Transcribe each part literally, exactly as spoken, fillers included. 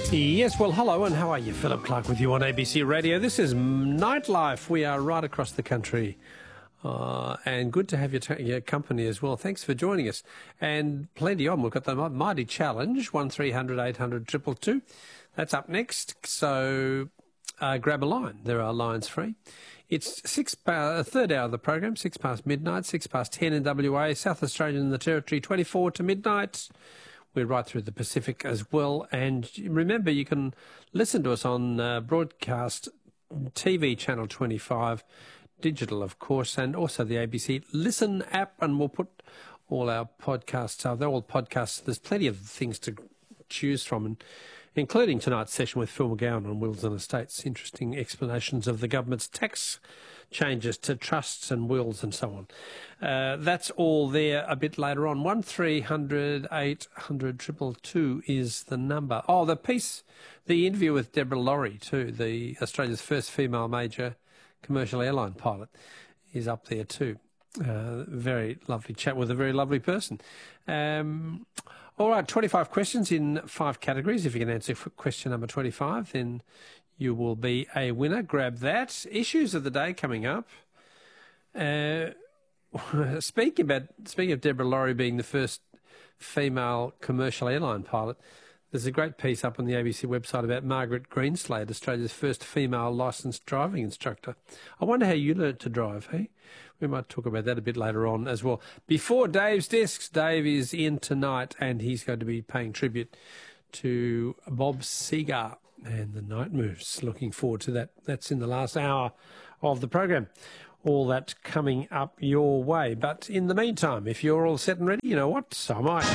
Yes, well, hello, and how are you? Philip Clark with you on A B C Radio. This is Nightlife. We are right across the country, uh, and good to have your, t- your company as well. Thanks for joining us. And plenty on. We've got the Mighty Challenge, one three hundred eight hundred two two two. That's up next, so uh, grab a line. There are lines free. It's six uh, third hour of the program, six past midnight, six past ten in W A, South Australia and the Territory, twenty-four to midnight. We're right through the Pacific as well. And remember, you can listen to us on uh, broadcast T V channel twenty-five, digital, of course, and also the A B C Listen app. And we'll put all our podcasts up. They're all podcasts. There's plenty of things to choose from, and including tonight's session with Phil McGowan on wills and estates, interesting explanations of the government's tax changes to trusts and wills and so on. Uh, that's all there a bit later on. one three hundred eight hundred two two two is the number. Oh, the piece, the interview with Deborah Laurie too, the Australia's first female major commercial airline pilot, is up there too. Uh, very lovely chat with a very lovely person. Um, all right, twenty-five questions in five categories. If you can answer question number twenty-five, then you will be a winner. Grab that. Issues of the day coming up. Uh, speaking about speaking of Deborah Laurie being the first female commercial airline pilot, there's a great piece up on the A B C website about Margaret Greenslade, Australia's first female licensed driving instructor. I wonder how you learnt to drive, hey? We might talk about that a bit later on as well. Before Dave's Discs, Dave is in tonight and he's going to be paying tribute to Bob Seger and the Night Moves. Looking forward to that. That's in the last hour of the program. All that coming up your way. But in the meantime, if you're all set and ready, you know what? So am I.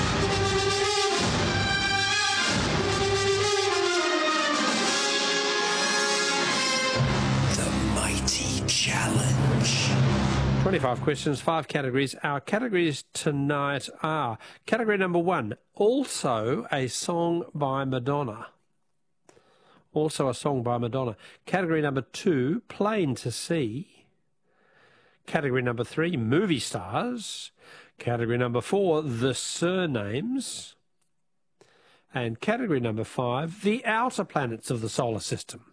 The Mighty Challenge. twenty-five questions, five categories. Our categories tonight are category number one, also a song by Madonna. Also a song by Madonna. Category number two, Plain to See. Category number three, movie stars. Category number four, the surnames. And category number five, the outer planets of the solar system.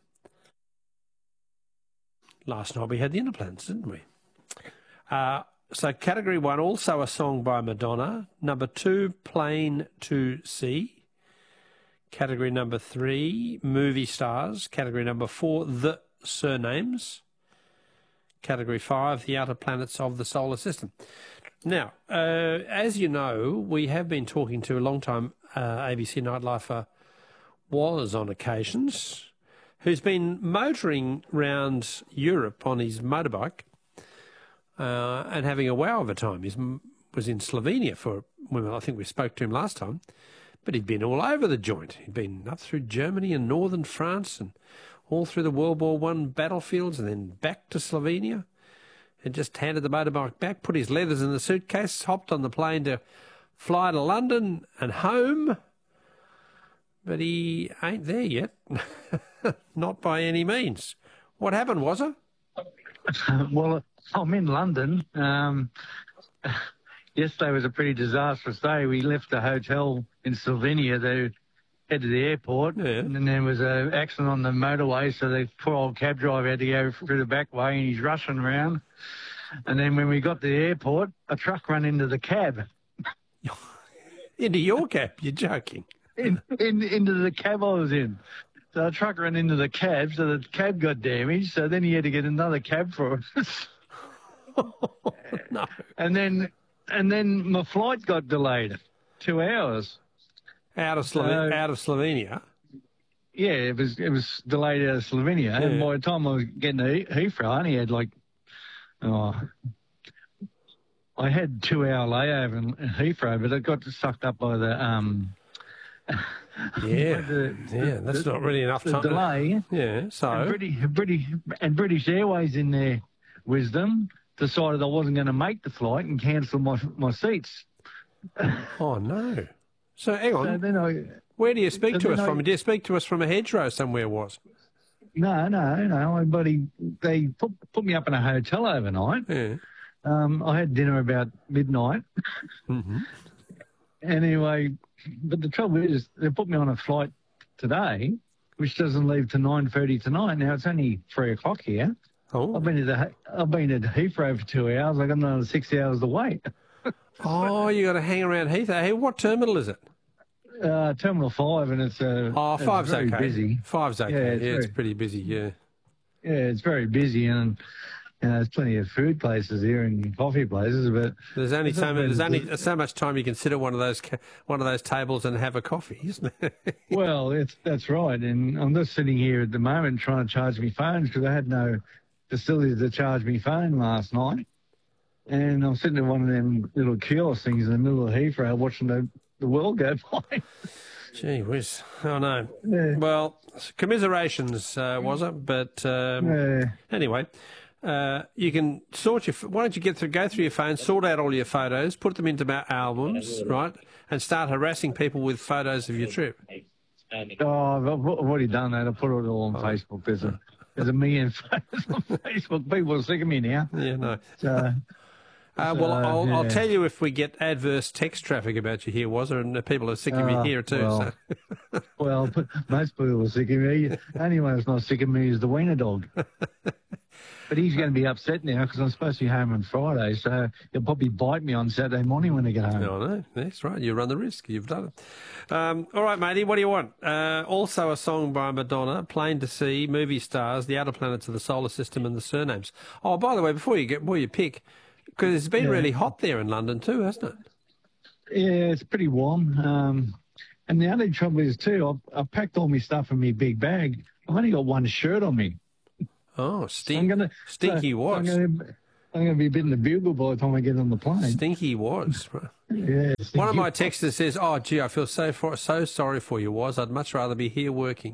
Last night we had the inner planets, didn't we? Uh, so category one, also a song by Madonna. Number two, Plain to See. Category number three, movie stars. Category number four, the surnames. Category five, the outer planets of the solar system. Now, uh, as you know, we have been talking to a long-time uh, A B C Nightlifer, was on occasions, who's been motoring around Europe on his motorbike uh, and having a wow of a time. He was in Slovenia for, well, I think we spoke to him last time, but he'd been all over the joint. He'd been up through Germany and northern France and all through the World War One battlefields and then back to Slovenia, and just handed the motorbike back, put his leathers in the suitcase, hopped on the plane to fly to London and home. But he ain't there yet. Not by any means. What happened, was it? Well, I'm in London. Um, yesterday was a pretty disastrous day. We left the hotel in Slovenia to head to the airport, yeah. And then there was an accident on the motorway, so the poor old cab driver had to go through the back way, and he's rushing around. And then when we got to the airport, a truck ran into the cab. Into your cab? You're joking. In, in, into the cab I was in. So the truck ran into the cab, so the cab got damaged, so then he had to get another cab for us. Oh, no. And then, and then my flight got delayed two hours. Out of Slove- uh, out of Slovenia? Yeah, it was it was delayed out of Slovenia. Yeah. And by the time I was getting to Heathrow, I only had like, oh, I had two hour layover in Heathrow, but it got sucked up by the um. Yeah, the, yeah, that's the, not really enough the time. delay. Yeah, so and British, British and British Airways, in their wisdom, decided I wasn't going to make the flight and cancelled my my seats. Oh no. So hang on, so then I, where do you speak so to us I, from? Do you speak to us from a hedgerow somewhere, was? No, no, no. But he, they put, put me up in a hotel overnight. Yeah. Um, I had dinner about midnight. Mm-hmm. Anyway, but the trouble is they put me on a flight today, which doesn't leave till nine thirty tonight. Now it's only three o'clock here. Oh, I've been at the, I've been at Heathrow for two hours. I've got another six hours to wait. oh, you got to hang around Heathrow. Hey, what terminal is it? Uh, Terminal five, and it's uh, Oh, it's five's very okay. busy. Five's okay. Yeah, Yeah, it's it's, very- pretty busy. Yeah. Yeah, it's very busy, and you know, there's plenty of food places here and coffee places, but There's only It's so not many, there's really only so much time you can sit at one of those ca- one of those tables and have a coffee, isn't it? well, it's that's right. And I'm just sitting here at the moment trying to charge my phones because I had no facility to charge my phone last night, and I'm sitting at one of them little kiosk things in the middle of Heathrow watching the the world go by. Gee whiz. Oh no. Yeah. Well, commiserations, uh, was it? But um, Yeah. anyway, uh, you can sort your. Why don't you get through, go through your phone, sort out all your photos, put them into ma- albums, right, and start harassing people with photos of your trip. Oh, I've, I've already done that. I put it all on Facebook. There's a there's a million photos on Facebook. People are sick of me now. Yeah, no. So, Uh, well, So, I'll, I'll yeah. tell you if we get adverse text traffic about you here, was there? And the people are sick of you Oh, here too. well. So. well, p- most people are sick of me. The only one that's not sick of me is the wiener dog. But he's going to be upset now because I'm supposed to be home on Friday, so he'll probably bite me on Saturday morning when I get home. No, no, that's right. You run the risk. You've done it. Um, all right, matey, what do you want? Uh, also a song by Madonna, Plain to See, Movie Stars, The Outer Planets of the Solar System and the Surnames. Oh, by the way, before you get, before you pick, because it's been Yeah. really hot there in London too, hasn't it? Yeah, it's pretty warm. Um, and the only trouble is, too, I've, I've packed all my stuff in my big bag. I've only got one shirt on me. Oh, I'm stink, gonna, stinky so was. I'm going to I'm gonna be biting the bugle by the time I get on the plane. Stinky was. Yeah, One of stinky. my texters says, "Oh, gee, I feel so for, so sorry for you, Was. I'd much rather be here working."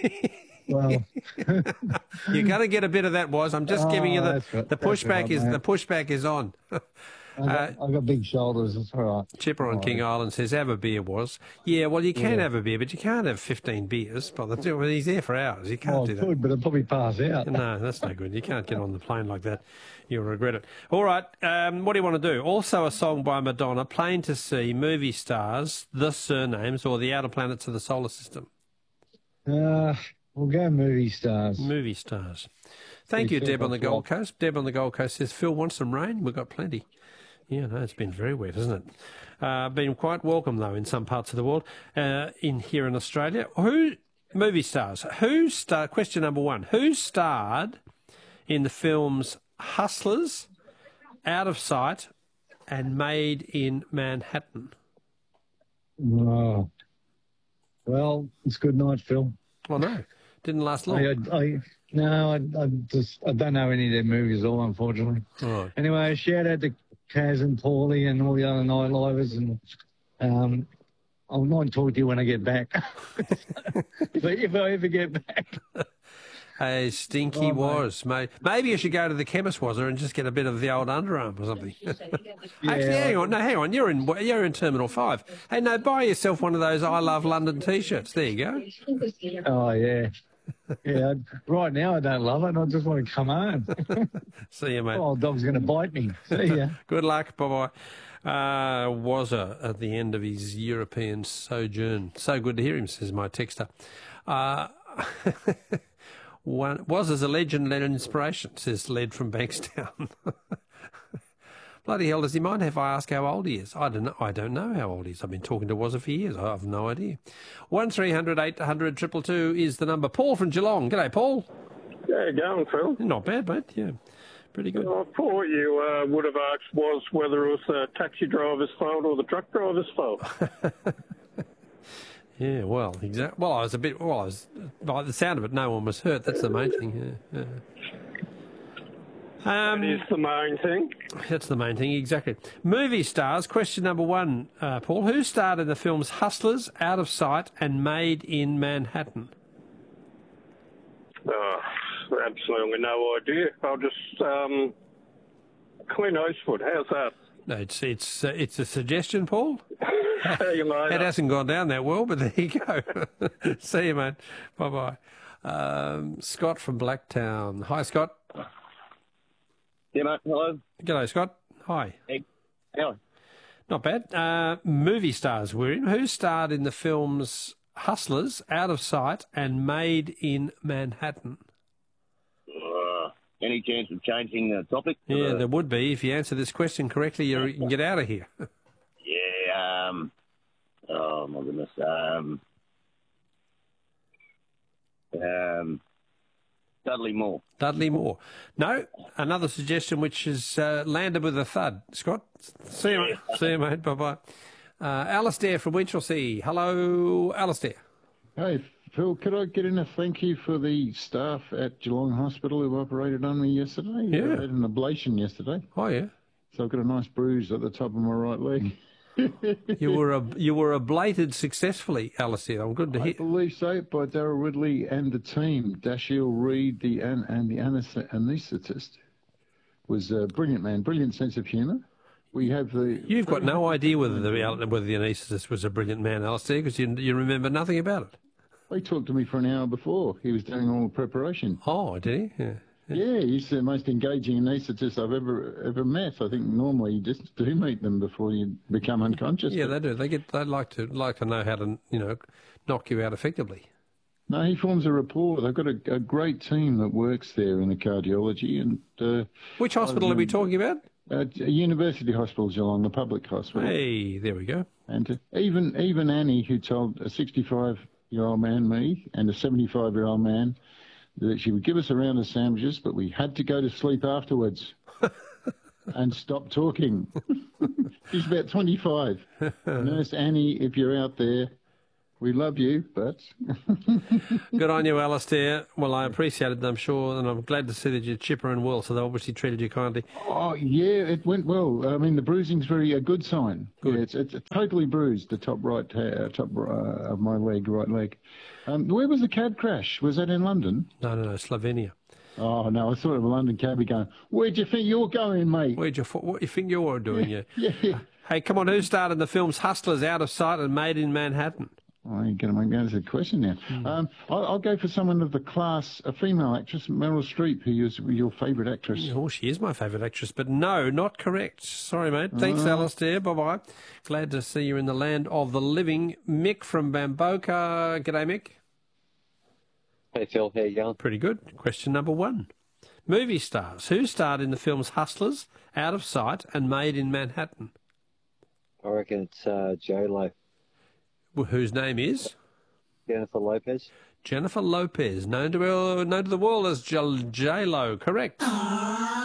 Well, You're going to get a bit of that, Was. I'm just giving you Oh, the that's right. the That's pushback right, is mate. the pushback is on. I've got, I've got big shoulders. It's all right. Chipper on King Island says, have a beer, Was. Yeah, well, you can have a beer, but you can't have fifteen beers. By the time he's there for hours, you can't Oh, I do that. could, but I'll probably pass out. No, that's no good. You can't get on the plane like that. You'll regret it. All right, um, what do you want to do? Also a song by Madonna, Plain to See, Movie Stars, The Surnames, or The Outer Planets of the Solar System. Uh, we'll go movie stars. Movie Stars. Thank you, Pretty Deb on the simple. Gold Coast. Deb on the Gold Coast says, Phil wants some rain. We've got plenty. Yeah, no, it's been very wet, hasn't it? Uh, been quite welcome, though, in some parts of the world. Uh, in here in Australia. Who, movie stars, who star, question number one, who starred in the films Hustlers, Out of Sight, and Made in Manhattan? Oh. Well, it's good night, Phil. Oh, no, didn't last long. I, I, I, no, I, I just I don't know any of their movies at all, unfortunately. Right. Anyway, shout out to Kaz and Paulie and all the other nightlivers, and um, I might talk to you when I get back. if, I, if I ever get back. Hey, stinky Oh, mate. was, mate. Maybe you should go to the chemist, was there, and just get a bit of the old underarm or something. Actually, hang on, no, hang on. You're in, you're in Terminal Five. Hey, no, buy yourself one of those "I Love London" T-shirts. There you go. Oh yeah, yeah. Right now I don't love it. I just want to come home. See you, mate. Oh, dog's going to bite me. See ya. Good luck. Bye bye. Uh, Wazza at the end of his European sojourn. So good to hear him, says my texter. Uh, one, Wazza's a legend and an inspiration, says Led from Bankstown. Bloody hell, does he mind if I ask how old he is? I don't know. I don't know how old he is. I've been talking to Wazza for years. I have no idea. One three hundred eight hundred two two two is the number. Paul from Geelong. G'day, Paul. How you going, Phil? Not bad, mate. Yeah, pretty good. I thought you uh, would have asked was whether it was the taxi driver's fault or the truck driver's fault. Yeah, well, exactly. Well, I was a bit. Well, I was. By the sound of it, no one was hurt. That's the main thing. Yeah, yeah. Um, That is the main thing. That's the main thing, exactly. Movie stars. Question number one, uh, Paul. Who starred in the films Hustlers, Out of Sight, and Made in Manhattan? Oh, absolutely no idea. I'll just um, Clint Eastwood. How's that? No, it's it's uh, it's a suggestion, Paul. See you later. It hasn't gone down that well, but there you go. See you, mate. Bye bye. Um, Scott from Blacktown. Hi, Scott. Yeah, mate. Hello. G'day, Scott. Hi. Hey. How? Not bad. Uh, movie stars we're in. Who starred in the films Hustlers, Out of Sight, and Made in Manhattan? Uh, any chance of changing the topic? Yeah, the... there would be. If you answer this question correctly, you you can get out of here. Yeah, um... Oh, my goodness. Um... Um... Dudley Moore. Dudley Moore. No, another suggestion which has uh, landed with a thud. Scott, see you, mate. See you, mate. Bye-bye. Uh, Alistair from Winchelsea. Hello, Alistair. Hey, Phil, could I get in a thank you for the staff at Geelong Hospital who operated on me yesterday? Yeah. I had an ablation yesterday. Oh, yeah. So I've got a nice bruise at the top of my right leg. You were a, you were ablated successfully, Alistair. I'm good to I hear. believe so, by Darryl Ridley and the team. Dashiell Reed the, and, and the anaesthetist was a brilliant man, brilliant sense of humour. We have the... You've got no idea whether the whether the anaesthetist was a brilliant man, Alistair, because you, you remember nothing about it. He talked to me for an hour before. He was doing all the preparation. Oh, did he? Yeah. Yeah, he's the most engaging anaesthetist I've ever ever met. I think normally you just do meet them before you become unconscious. Yeah, they do. They get. They like to like to know how to you know knock you out effectively. No, he forms a rapport. They've got a, a great team that works there in the cardiology. And uh, Which hospital are we talking about? Uh, University Hospital Geelong, the public hospital. Hey, there we go. And uh, even even Annie, who told a sixty-five-year-old man, me, and a seventy-five-year-old man, that she would give us a round of sandwiches, but we had to go to sleep afterwards and stop talking. She's about twenty-five. Nurse Annie, if you're out there, we love you, but... Good on you, Alistair. Well, I appreciate it, I'm sure, and I'm glad to see that you're chipper and well, so they obviously treated you kindly. Oh, yeah, it went well. I mean, the bruising's very a good sign. Good. Yeah, it's, it's totally bruised, the top right, uh, top uh, of my leg, right leg. Um, where was the cab crash? Was that in London? No, no, no, Slovenia. Oh, no, I thought of a London cabbie going, where do you think you're going, mate? Where'd you, what do you think you're doing? Yeah, Yeah. yeah. Hey, come on, who starred in the films Hustlers, Out of Sight, and Made in Manhattan? Oh, you're going to make me answer the question now. Mm. Um, I'll, I'll go for someone of the class, a female actress, Meryl Streep, who is your favourite actress. Oh, she is my favourite actress, but no, not correct. Sorry, mate. Thanks, uh, Alistair. Bye-bye. Glad to see you in the land of the living. Mick from Bamboka. G'day, Mick. Hey, Phil. How you going? Pretty good. Question number one. Movie stars. Who starred in the films Hustlers, Out of Sight, and Made in Manhattan? I reckon it's uh, J-Lo. Whose name is? Jennifer Lopez. Jennifer Lopez, known to, known to the world as J-Lo. Correct.